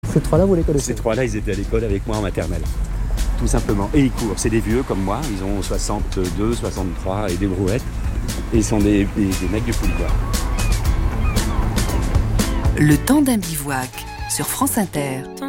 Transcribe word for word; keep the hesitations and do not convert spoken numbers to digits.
Ces trois-là, vous les connaissez? Ces trois-là, ils étaient à l'école avec moi en maternelle. Tout simplement. Et ils courent. C'est des vieux comme moi. Ils ont soixante-deux, soixante-trois et des brouettes. Et ils sont des, des, des mecs du Pouligouard. Le temps d'un bivouac sur France Inter.